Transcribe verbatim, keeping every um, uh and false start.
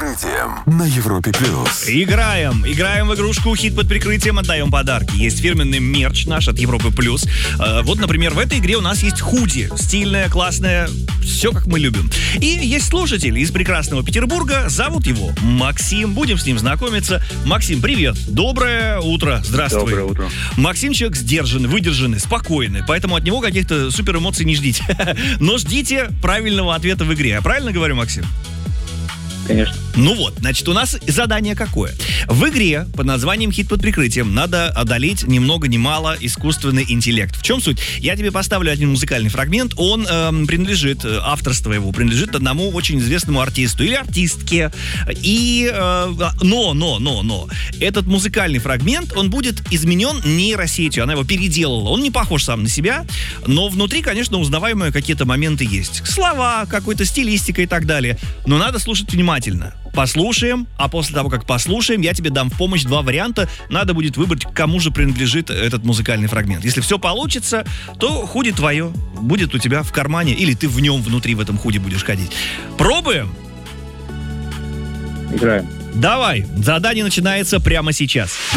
прикрытием» на Европе плюс. Играем. Играем в игрушку «Хит под прикрытием», отдаем подарки. Есть фирменный мерч наш от Европы плюс. Вот, например, в этой игре у нас есть худи. Стильная, классная, все как мы любим. И есть слушатель из прекрасного Петербурга. Зовут его Максим. Будем с ним знакомиться. Максим, привет. Доброе утро. Здравствуй. Доброе утро. Максим человек сдержанный, выдержанный, спокойный. Поэтому от него каких-то супер эмоций не ждите. Но ждите правильного ответа в игре. Я правильно говорю, Максим? Конечно. Ну вот, значит, у нас задание какое? В игре под названием «Хит под прикрытием» надо одолеть ни много ни мало искусственный интеллект. В чем суть? Я тебе поставлю один музыкальный фрагмент. Он эм, принадлежит, авторство его принадлежит одному очень известному артисту или артистке. И, э, но, но, но, но, этот музыкальный фрагмент, он будет изменен нейросетью. Она его переделала. Он не похож сам на себя, но внутри, конечно, узнаваемые какие-то моменты есть. Слова, какой-то стилистика и так далее. Но надо слушать внимательно. Послушаем, а после того, как послушаем, я тебе дам в помощь два варианта. Надо будет выбрать, к кому же принадлежит этот музыкальный фрагмент. Если все получится, то худи твое будет у тебя в кармане, или ты в нем внутри, в этом худи будешь ходить. Пробуем? Играем. Давай, задание начинается прямо сейчас.